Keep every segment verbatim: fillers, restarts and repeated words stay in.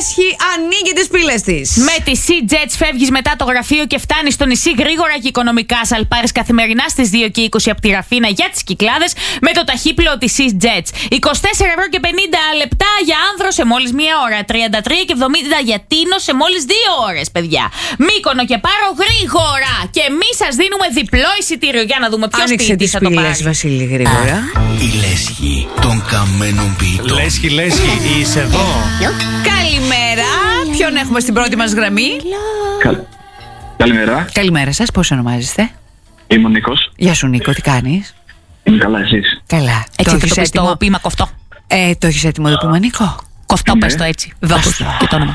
Λέσχη ανοίγει τις πύλες της. Με τη Sea-Jets φεύγεις μετά το γραφείο και φτάνεις στο νησί γρήγορα και οικονομικά. Σαλπάρεις καθημερινά στις δύο και είκοσι από τη Ραφίνα για τις Κυκλάδες με το ταχύπλοο της Sea-Jets. είκοσι τέσσερα ευρώ και πενήντα λεπτά για άνδρο σε μόλις μία ώρα. τριάντα τρία και εβδομήντα για Τίνο σε μόλις δύο ώρες, παιδιά. Μύκονο και Πάρο γρήγορα. Και εμείς σας δίνουμε διπλό εισιτήριο. Για να δούμε ποιος ποιητής θα το πάρει. Άνοιξε τις πύλες, Βασίλη, γρήγορα. Η Λέσχη των καμένων ποιητών. Λέσχη, Λέσχη, είσαι εδώ. Καλημέρα. Ποιον έχουμε στην πρώτη μας γραμμή? Κα... Καλημέρα. Καλημέρα σας, πώς ονομάζεστε? Είμαι ο Νίκος. Γεια σου Νίκο, τι κάνεις? Είμαι καλά, εσείς? Καλά. Έτσι το θα έχεις το πεις έτοιμο? το ποίημα κοφτό. Ε, το έχεις έτοιμο το ποίημα, Νίκο? Κοφτό, Ναι. πες το έτσι. Δώσ' του και το όνομα.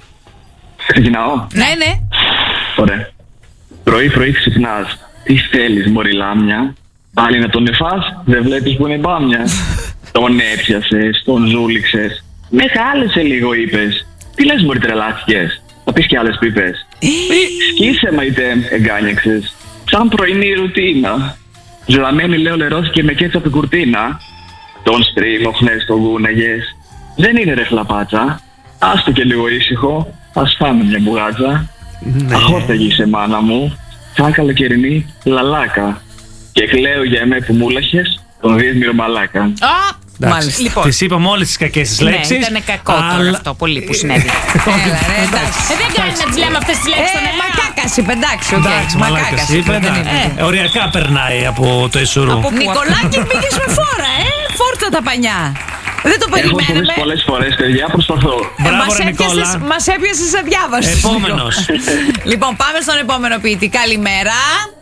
Ξεκινάω. Ναι, ναι. Ωραία. Πρωί πρωί ξυπνάς. Τι θέλεις, μωρή λάμια? Πάλι να τον εφάς? Δεν βλέπεις που είναι μπάμια? Τον έπιασες, τον ζούληξες. Μεγάλεσε λίγο, είπες. Τι λες, μωρή, τρελάθηκες? Θα πεις κι άλλες πίπες. Σκίσε, μαϊτέ, εγκάνιαξες. Σαν πρωινή ρουτίνα. Ζωραμένη, λέω, λερώθηκε με κέτσα από την κουρτίνα. Τον στρίμωχνες, τον γούναγες. Δεν είναι ρε χλαπάτσα. Άστο και λίγο ήσυχο. Ας φάμε μια μπουγάτσα. Ναι. Αχόρταγη είσαι, μάνα μου. Σαν καλοκαιρινή λαλάκα. Και κλαίω για εμέ που μου λάχες τον δύσμηρο μαλάκα. Α, Μάλιστα. Λοιπόν. Τις είπαμε όλες τις κακές τις Ναι, λέξεις. ήταν κακό τώρα αλλά- αυτό πολύ που συνέβη. Έλα, ρε, εντάξει. Ε, δεν κάνει να τις λέμε αυτές τις λέξεις στον Ε, αέρα. μακάκας είπε, εντάξει, οκ. Εντάξει, μαλάκας είπε. δεν εντάξει. είναι. Ε, Οριακά περνάει από το Ισουρού. Από- Νικολάκη, πήγες με φόρα, ε! Φόρτα τα πανιά. Δεν το Έχω φοβήσει περιμέναμε. πολλές φορές, παιδιά, προσπαθώ. Ε, Μπράβο, μας ρε έπιασες- Νικόλα. Μας έπιασες αδιάβαστος. Επόμενος. Λοιπόν, πάμε στον επόμενο ποιητή. Καλημέρα.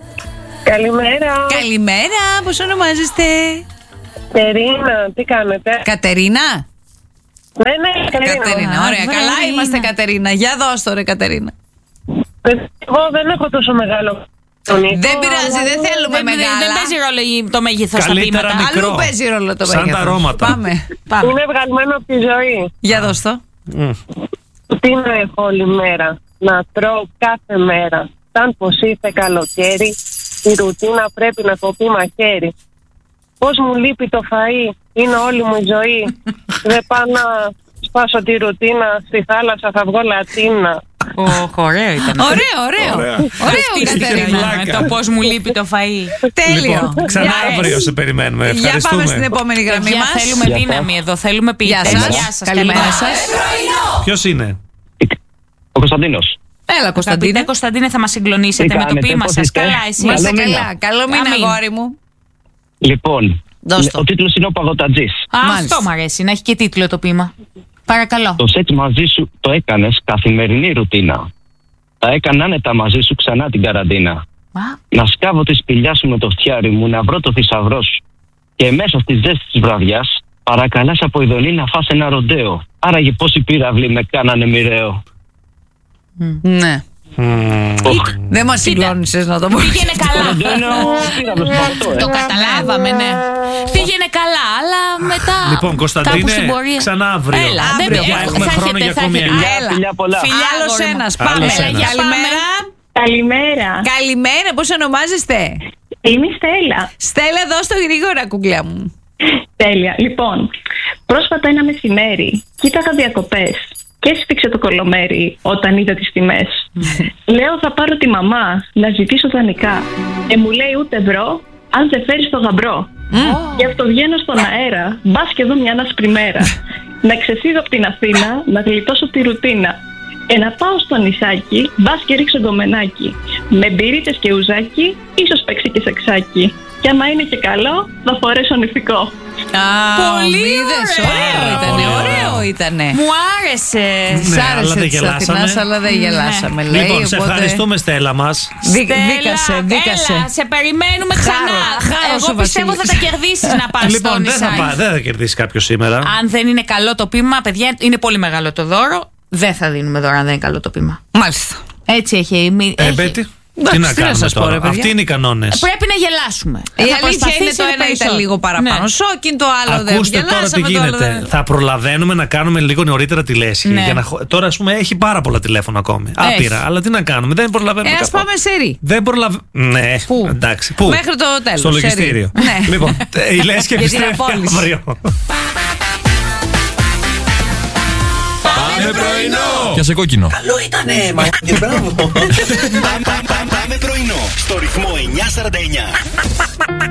Καλημέρα. Καλημέρα, πώς ονομάζεστε? Κατερίνα, τι κάνετε? Κατερίνα. Ναι, ναι, Κατερίνα. Κατερίνα, ωραία. βρε, Καλά Κατερίνα. είμαστε, Κατερίνα. Για δώσ' το, ρε, Κατερίνα. Εγώ δεν έχω τόσο μεγάλο τονικό. Δεν πειράζει, δεν θέλουμε Δεν, δεν, μεγάλα. δεν παίζει ρόλο η- το μέγεθος στα Καλύτερα βήματα. μικρό. Αλλού παίζει ρόλο το Σαν τα μέγεθος. αρώματα. Πάμε, πάμε. Είναι βγαλμένο από τη ζωή. Για δώσ' το. Τι να έχω όλη μέρα, να τρώω κάθε μέρα. Σαν πως ήρθε καλοκαίρι, η ρουτίνα πρέπει να κοπεί μαχαίρι. Πώς μου λείπει το φαΐ, είναι όλη μου η ζωή. Δεν πάω να σπάσω τη ρουτίνα, στη θάλασσα θα βγω λατίνα. Οχ, ωραίο ήταν. Ωραίο, ωραίο. Ωραία. Ωραίο, Αυτή η Κατερίνα. Κατερίνα, με το πώς μου λείπει το φαΐ. Τέλειο. Λοιπόν, ξανά Για- αύριο σε περιμένουμε. Για πάμε στην Ευχαριστούμε. επόμενη γραμμή Παιδιά, μας. θέλουμε δύναμη εδώ, θέλουμε ποιητές. Γεια σας. Γεια σας, Καλημέρα σας. Ποιος είναι? Ο Κωνσταντίνος. Έλα, Κωνσταντίνε. Κωνσταντίνε, Κωνσταντίνε, θα μας συγκλονίσετε Τι με το κάνετε, ποίημα πώς σας. είστε? Καλά, εσύ. Είμαστε Καλό μήνα. καλά. Καλό μήνα, Αμήν. αγόρι μου. Λοιπόν, Δώσ' το. ο τίτλος είναι ο Παγωτατζής. Α, Μάλιστα. αυτό μου αρέσει, να έχει και τίτλο το ποίημα. Παρακαλώ. Το σετ μαζί σου το έκανες καθημερινή ρουτίνα. Τα έκανα άνετα μαζί σου ξανά την καραντίνα. Α, Να σκάβω τη σπηλιά σου με το φτιάρι μου, να βρω το θησαυρό σου. Και μέσα στη ζέστη της βραδιάς, παρακαλάς από ειδονή να φας ένα ροντέο. Άραγε πόσοι πύραυλοι με κάνανε μοιραίο. Ναι. Οχ. Δεν μας συγκλώνησες να το πω. πήγαινε καλά. Πύραυλος παγωτό, ε. Το καταλάβαμε, ναι. Πήγαινε καλά, αλλά μετά. Λοιπόν, Κωνσταντίνε, κάπου στην πορεία. ξανά αύριο. Έλα, δεν Αύριο πειράζει. έχουμε Θα χρόνο έχετε, για θα ακόμη έχετε. ένα. Α, έλα. Φιλιά πολλά. Φιλιά, Άλλος αγόρι μου. ένας. Άλλος Πάμε. ένας. Για Καλημέρα. Καλημέρα. Καλημέρα, πώς ονομάζεστε? Είμαι η Στέλλα. Στέλλα, δώσ' το γρήγορα, κουκλιά μου. Τέλεια. Λοιπόν, πρόσφατα ένα μεσημέρι κοίταγα διακοπές και έσφιξε το κολομέρι όταν είδα τις τιμές. Λέω θα πάρω τη μαμά να ζητήσω δανεικά. Και μου λέει ούτε ευρώ αν δεν φέρεις το γαμπρό. Γι' αυτό βγαίνω στον αέρα, μπας και δω μια άσπρη μέρα. Να ξεφύγω από την Αθήνα, να γλιτώσω τη ρουτίνα. Και να πάω στο νησάκι, μπας και ρίξω γκομενάκι. Με μπυρίτες και ουζάκι, ίσως παίξει και σεξάκι. Και άμα είναι και καλό, θα φορέσω νηφικό. Α, Πολύ είδες, ωραίο. ωραίο ήτανε, ωραίο ήτανε. Μου άρεσε. Σ' Ναι, αλλά άρεσε δεν της γελάσαμε. Αθηνάς, αλλά δεν γελάσαμε, λέει. Λοιπόν, σε οπότε- ευχαριστούμε, Στέλλα μας. Δί- Στέλλα, Δίκασε, δίκασε. Έλα, σε περιμένουμε ξανά. Χάρο, χάρο σου, Εγώ πιστεύω Βασίλη. θα τα κερδίσεις να πας στο Λοιπόν, δεν θα, νησάκι. πά- δεν θα κερδίσει κάποιο σήμερα. Αν δεν είναι καλό το ποίημα, παιδιά, είναι πολύ μεγάλο το δώρο. Δεν θα δίνουμε δώρο αν δεν είναι καλό το ποίημα. Μάλιστα. Έτσι έχει. μη- Ε, έχει. Μπέτη, Εντάξει, τι να τι να κάνουμε σας πω, τώρα. ρε, παιδιά. Αυτοί είναι οι κανόνες. Πρέπει να γελάσουμε. Η Θα αλήθεια είναι προσπαθήσει το ένα ήταν περισσότερο. λίγο παραπάνω. Ναι. Σόκιν το άλλο δεν Ακούστε τώρα τι γελάσαμε, το άλλο γίνεται. δεν- Θα προλαβαίνουμε να κάνουμε λίγο νωρίτερα τη λέσχη. Ναι. Για να... χω- Τώρα, α πούμε, έχει πάρα πολλά τηλέφωνα ακόμη. Άπειρα. Αλλά τι να κάνουμε. Δεν προλαβαίνουμε. Ε, ας καθόλου. πάμε σε ρί. Δεν προλαβαίνουμε. Ναι, Πού? εντάξει. Πού? Μέχρι το τέλος, Στο σε ρί. λογιστήριο. Ναι. Λοιπόν, η λέσχη Για την επιστρέφει απόλυση. αύριο. Πάμε πρωινό. Και σε κόκκινο. Καλό ήτανε, μα μπράβο. Πάμε πρωινό στο ρυθμό εννιά σαράντα εννιά.